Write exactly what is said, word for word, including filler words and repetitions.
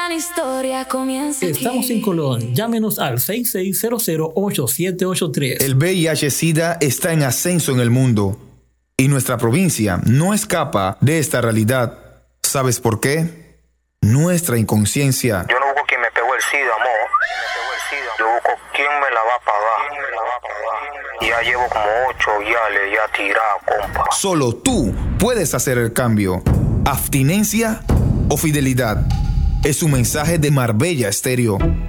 gran historia comienza aquí. Estamos en Colón. Llámenos al seis seis cero cero ocho siete ocho tres. El V I H-Sida está en ascenso en el mundo y nuestra provincia no escapa de esta realidad. ¿Sabes por qué? Nuestra inconsciencia. Yo no busco quien me pegó el SIDA, amor. Quien me pegó el SIDA. Yo busco quién me la va a pagar. ¿Quién me la va a pagar? Ya llevo como ocho viales ya tirado, compa. Solo tú puedes hacer el cambio. Abstinencia o fidelidad. Es un mensaje de Marbella Estéreo.